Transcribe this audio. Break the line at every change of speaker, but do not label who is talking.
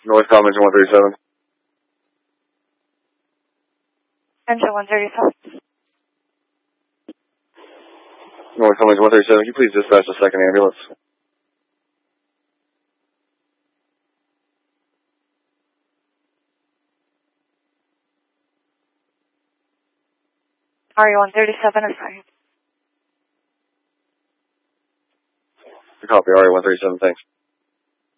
North Comm, engine 137.
Engine 137.
North Comm, engine 137. Can you please dispatch the second ambulance?
RE-137 assigned.
Copy, RE-137, thanks.